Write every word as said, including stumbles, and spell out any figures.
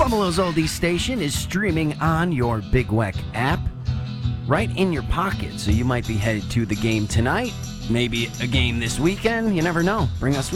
Buffalo's Oldies Station is streaming on your Big Weck app, right in your pocket. So you might be headed to the game tonight, maybe a game this weekend. You never know. Bring us